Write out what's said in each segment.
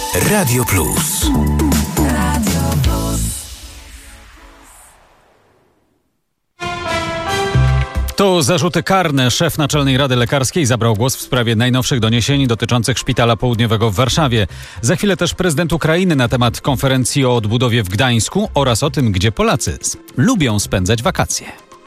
Radio Plus. To zarzuty karne. Szef Naczelnej Rady Lekarskiej zabrał głos w sprawie najnowszych doniesień dotyczących Szpitala Południowego w Warszawie. Za chwilę też prezydent Ukrainy na temat konferencji o odbudowie w Gdańsku oraz o tym, gdzie Polacy lubią spędzać wakacje.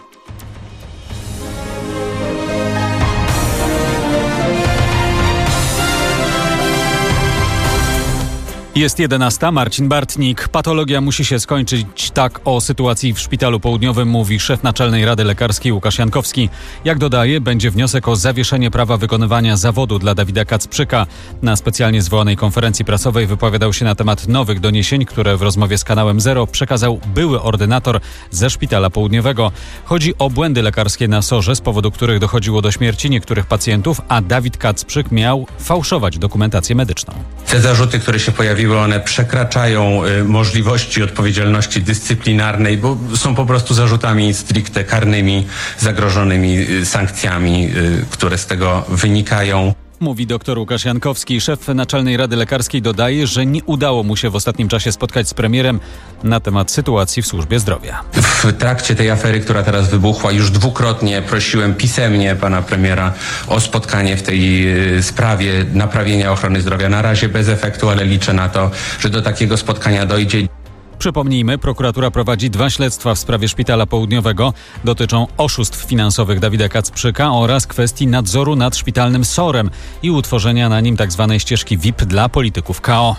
Jest 11. Marcin Bartnik. Patologia musi się skończyć. Tak o sytuacji w Szpitalu Południowym mówi szef Naczelnej Rady Lekarskiej Łukasz Jankowski. Jak dodaje, będzie wniosek o zawieszenie prawa wykonywania zawodu dla Dawida Kacprzyka. Na specjalnie zwołanej konferencji prasowej wypowiadał się na temat nowych doniesień, które w rozmowie z kanałem Zero przekazał były ordynator ze Szpitala Południowego. Chodzi o błędy lekarskie na SOR-ze, z powodu których dochodziło do śmierci niektórych pacjentów, a Dawid Kacprzyk miał fałszować dokumentację medyczną. Te zarzuty, które się pojawiły, one przekraczają możliwości odpowiedzialności dyscyplinarnej, bo są po prostu zarzutami stricte karnymi, zagrożonymi sankcjami, które z tego wynikają. Mówi dr Łukasz Jankowski. Szef Naczelnej Rady Lekarskiej dodaje, że nie udało mu się w ostatnim czasie spotkać z premierem na temat sytuacji w służbie zdrowia. W trakcie tej afery, która teraz wybuchła, już dwukrotnie prosiłem pisemnie pana premiera o spotkanie w tej sprawie naprawienia ochrony zdrowia. Na razie bez efektu, ale liczę na to, że do takiego spotkania dojdzie. Przypomnijmy, prokuratura prowadzi 2 śledztwa w sprawie Szpitala Południowego. Dotyczą oszustw finansowych Dawida Kacprzyka oraz kwestii nadzoru nad szpitalnym SOR-em i utworzenia na nim tzw. ścieżki VIP dla polityków KO.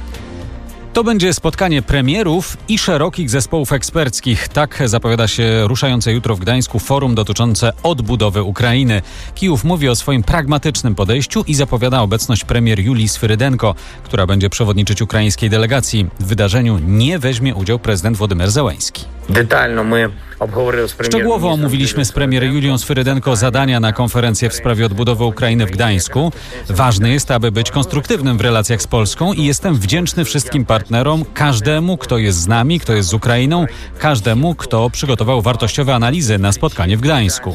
To będzie spotkanie premierów i szerokich zespołów eksperckich. Tak zapowiada się ruszające jutro w Gdańsku forum dotyczące odbudowy Ukrainy. Kijów mówi o swoim pragmatycznym podejściu i zapowiada obecność premier Julii Swyrydenko, która będzie przewodniczyć ukraińskiej delegacji. W wydarzeniu nie weźmie udział prezydent Władimir Zełenski. Szczegółowo omówiliśmy z premier Julią Swyrydenko zadania na konferencję w sprawie odbudowy Ukrainy w Gdańsku. Ważne jest, aby być konstruktywnym w relacjach z Polską i jestem wdzięczny wszystkim partnerom, każdemu, kto jest z nami, kto jest z Ukrainą, każdemu, kto przygotował wartościowe analizy na spotkanie w Gdańsku.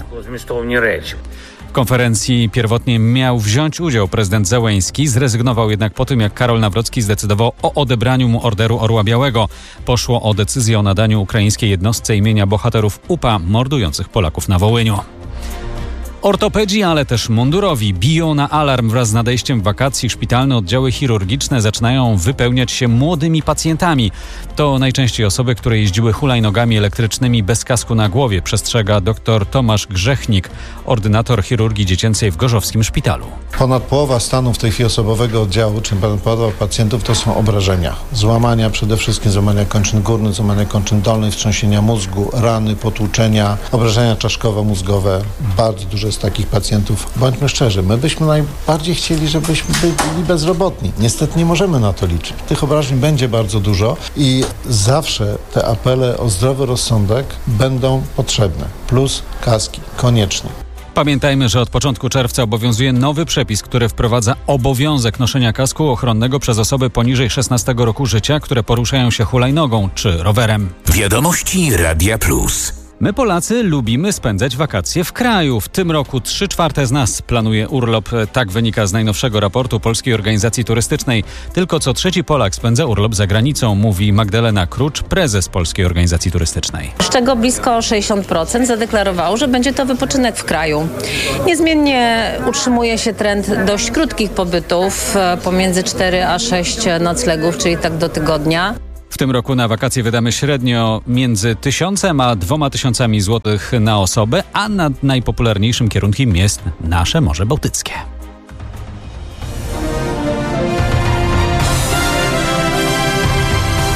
W konferencji pierwotnie miał wziąć udział prezydent Zełenski, zrezygnował jednak po tym, jak Karol Nawrocki zdecydował o odebraniu mu Orderu Orła Białego. Poszło o decyzję o nadaniu ukraińskiej jednostce imienia bohaterów UPA mordujących Polaków na Wołyniu. Ortopedzi, ale też mundurowi biją na alarm. Wraz z nadejściem wakacji szpitalne oddziały chirurgiczne zaczynają wypełniać się młodymi pacjentami. To najczęściej osoby, które jeździły hulajnogami elektrycznymi bez kasku na głowie, przestrzega dr Tomasz Grzechnik, ordynator chirurgii dziecięcej w Gorzowskim Szpitalu. Ponad połowa stanu w tej chwili osobowego oddziału, czyli ponad połowa pacjentów, to są obrażenia. Złamania, przede wszystkim złamania kończyn górnych, złamania kończyn dolnych, wstrząsienia mózgu, rany, potłuczenia, obrażenia czaszkowo-mózgowe. Bardzo dużo jest takich pacjentów. Bądźmy szczerzy, my byśmy najbardziej chcieli, żebyśmy byli bezrobotni. Niestety nie możemy na to liczyć. Tych obrażeń będzie bardzo dużo i zawsze te apele o zdrowy rozsądek będą potrzebne. Plus kaski, koniecznie. Pamiętajmy, że od początku czerwca obowiązuje nowy przepis, który wprowadza obowiązek noszenia kasku ochronnego przez osoby poniżej 16 roku życia, które poruszają się hulajnogą czy rowerem. Wiadomości Radia Plus. My Polacy lubimy spędzać wakacje w kraju. W tym roku 3/4 z nas planuje urlop. Tak wynika z najnowszego raportu Polskiej Organizacji Turystycznej. Tylko co 3 Polak spędza urlop za granicą, mówi Magdalena Krucz, prezes Polskiej Organizacji Turystycznej. Z czego blisko 60% zadeklarowało, że będzie to wypoczynek w kraju. Niezmiennie utrzymuje się trend dość krótkich pobytów, pomiędzy 4 a 6 noclegów, czyli tak do tygodnia. W tym roku na wakacje wydamy średnio między 1000 a 2000 złotych na osobę, a najpopularniejszym kierunkiem jest nasze Morze Bałtyckie.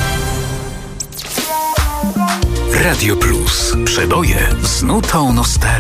Radio Plus. Przeboje z nutą nostalgii.